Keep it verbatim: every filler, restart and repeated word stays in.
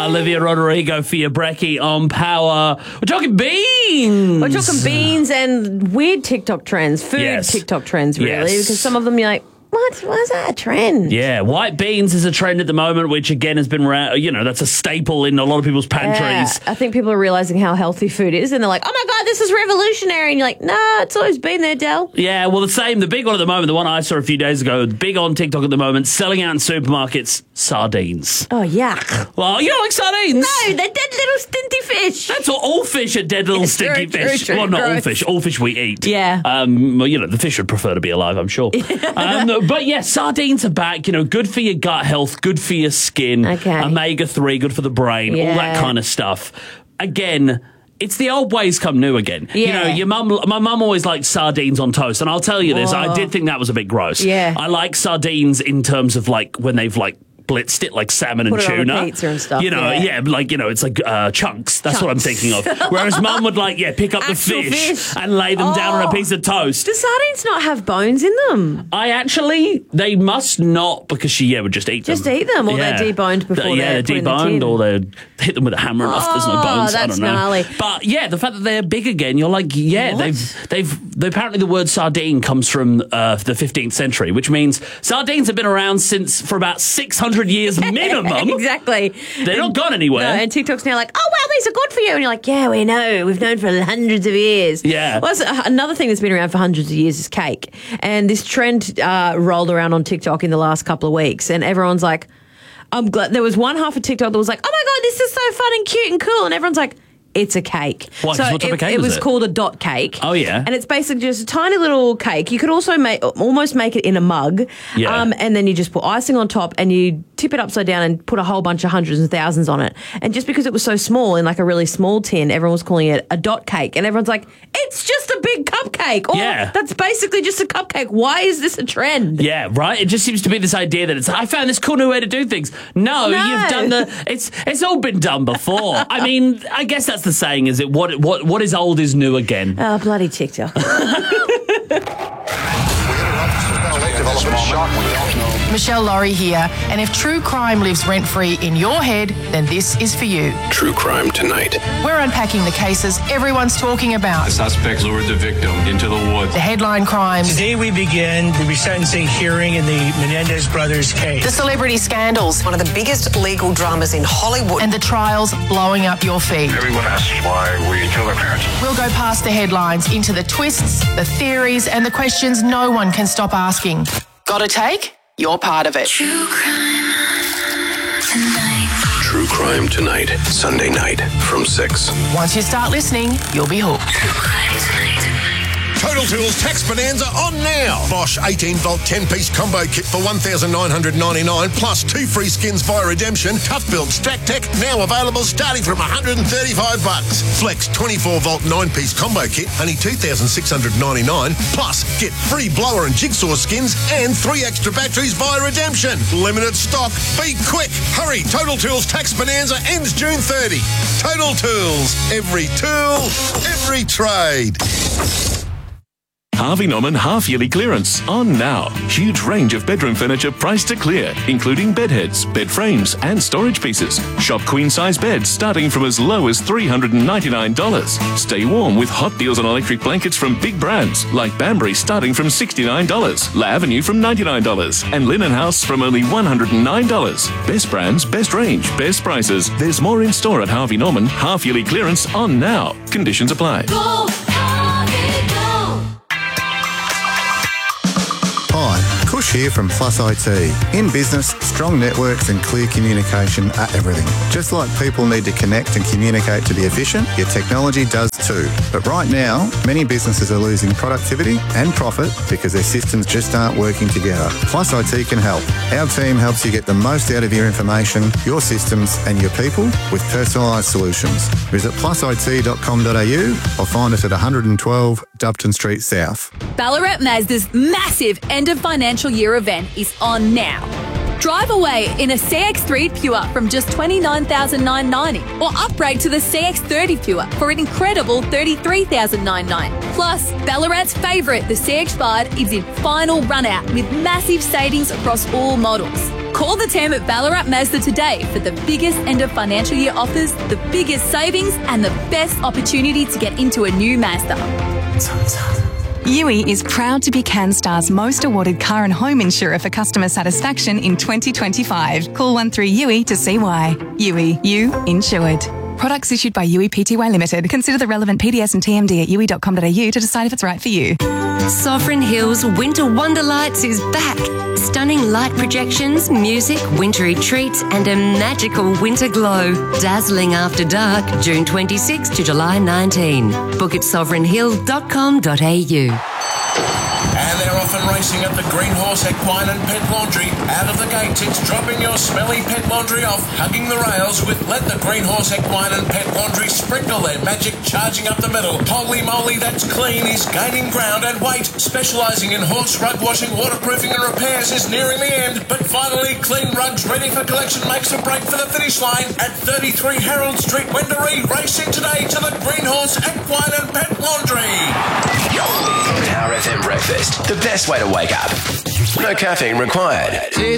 Olivia Rodrigo for your brekkie on Power. We're talking beans. We're talking beans and weird TikTok trends, food Yes. TikTok trends, really, Yes. because some of them you're like, what? Why is that a trend? Yeah, white beans is a trend at the moment, which again has been, ra- you know, that's a staple in a lot of people's pantries. Yeah, I think people are realising how healthy food is, and they're like, oh my God, this is revolutionary. And you're like, nah, it's always been there, Del. Yeah, well, the same, the big one at the moment, the one I saw a few days ago, big on TikTok at the moment, selling out in supermarkets, sardines. Oh, yuck. Well, you don't like sardines? No, they're dead little stinty fish. That's what all fish are, dead little Yes, stinky true, true, fish. true, well, not all gross. fish. All fish we eat. Yeah. Um, well, you know, the fish would prefer to be alive, I'm sure. um, but yeah, sardines are back. You know, good for your gut health, good for your skin. Okay. Omega three, good for the brain, all that Yeah. kind of stuff. Again, it's the old ways come new again. You Yeah. know, your mum, my mum always liked sardines on toast, and I'll tell you this, I did think that was a bit gross. Yeah. I like sardines in terms of like when they've like blitzed it like salmon Put and it on a tuna. pizza and stuff, You know, yeah. yeah, like, you know, it's like uh, chunks. That's what I'm Chunks. thinking of. Whereas mum would like, yeah, pick up the Actual fish, fish. and lay them down on a Oh. piece of toast. Do sardines not have bones in them? I actually, they must not, because she, yeah, would just eat them. Just eat them, or they're deboned before yeah, they're they're put in the deboned, tin. or they hit them with a hammer and off. There's no Oh, bones. I that's don't know. gnarly. But yeah, the fact that they're big again, you're like, yeah, What? they've, they've, they, apparently the word sardine comes from uh, the fifteenth century, which means sardines have been around since for about six hundred years minimum. Exactly. They're not gone anywhere. No, and TikTok's now like, oh, wow, these are good for you. And you're like, yeah, we know. We've known for hundreds of years. Yeah. Well, so another thing that's been around for hundreds of years is cake. And this trend uh, rolled around on TikTok in the last couple of weeks. And everyone's like, I'm glad. There was one half of TikTok that was like, oh, my God, this is so fun and cute and cool. And everyone's like, it's a cake. What? So What type it, of cake it was was it? called a dot cake. Oh, yeah. And it's basically just a tiny little cake. You could also make almost make it in a mug. Yeah. Um, and then you just put icing on top and you tip it upside down and put a whole bunch of hundreds and thousands on it. And just because it was so small in like a really small tin, everyone was calling it a dot cake. And everyone's like, it's just a big cupcake. Or Yeah. that's basically just a cupcake. Why is this a trend? Yeah, right. It just seems to be this idea that it's. I found this cool new way to do things. No, No. you've done the. It's it's all been done before. I mean, I guess that's the saying. Is it what what what is old is new again? Oh, bloody TikTok. Michelle Laurie here, and if true crime lives rent-free in your head, then this is for you. True Crime Tonight. We're unpacking the cases everyone's talking about. The suspect lured the victim into the woods. The headline crimes, Today we begin the resentencing hearing in the Menendez brothers case. the celebrity scandals, One of the biggest legal dramas in Hollywood. and the trials blowing up your feed. Everyone asks why we killed our parents. We'll go past the headlines into the twists, the theories, and the questions no one can stop asking. Got a take? You're part of it. True Crime Tonight. Sunday night from six. Once you start listening, you'll be hooked. Total Tools Tax Bonanza on now. Bosch eighteen volt ten piece combo kit for one thousand nine hundred ninety-nine dollars plus two free skins via redemption. Tough Build Stack Tech now available starting from one hundred thirty-five bucks. Flex twenty-four volt nine piece combo kit only two thousand six hundred ninety-nine dollars plus get free blower and jigsaw skins and three extra batteries via redemption. Limited stock. Be quick. Hurry. Total Tools Tax Bonanza ends June thirtieth. Total Tools. Every tool, every trade. Harvey Norman half-yearly clearance on now. Huge range of bedroom furniture priced to clear, including bed heads, bed frames and storage pieces. Shop queen-size beds starting from as low as three hundred ninety-nine dollars. Stay warm with hot deals on electric blankets from big brands like Banbury starting from sixty-nine dollars, La Avenue from ninety-nine dollars and Linen House from only one hundred nine dollars. Best brands, best range, best prices. There's more in store at Harvey Norman. Half-yearly clearance on now. Conditions apply. Hi, Kush here from Plus I T. In business, strong networks and clear communication are everything. Just like people need to connect and communicate to be efficient, your technology does too. But right now, many businesses are losing productivity and profit because their systems just aren't working together. Plus I T can help. Our team helps you get the most out of your information, your systems and your people with personalised solutions. Visit plus I T dot com dot a u or find us at one hundred twelve Dupton Street South. Ballarat Mazda's massive end of financial year event is on now. Drive away in a C X three Pure from just twenty-nine thousand nine hundred ninety dollars or upgrade to the C X thirty Pure for an incredible thirty-three thousand nine hundred ninety dollars. Plus, Ballarat's favourite, the C X five, is in final run out with massive savings across all models. Call the team at Ballarat Mazda today for the biggest end of financial year offers, the biggest savings, and the best opportunity to get into a new Mazda. U I is proud to be CanStar's most awarded car and home insurer for customer satisfaction in twenty twenty-five. Call one three U I to see why. U I, you insured. Products issued by U I Pty Limited. Consider the relevant P D S and T M D at u i dot com dot a u to decide if it's right for you. Sovereign Hills Winter Wonderlights is back. Stunning light projections, music, wintry treats, and a magical winter glow. Dazzling after dark, June twenty-sixth to July nineteenth. Book at sovereign hill dot com dot a u. And they're off and racing at the Green Horse Equine and Pet Laundry. Out of the gates, it's dropping your smelly pet laundry off, hugging the rails with Let the Green Horse Equine and Pet Laundry sprinkle their magic, charging up the middle. Holy moly, that's clean is gaining ground and weight. Specialising in horse rug washing, waterproofing and repairs is nearing the end. But finally, Clean Rugs ready for collection makes a break for the finish line at thirty-three Harold Street, Wendouree. Racing today to the Green Horse Equine and Pet Laundry. Power F M breakfast. The best way to wake up. No caffeine required.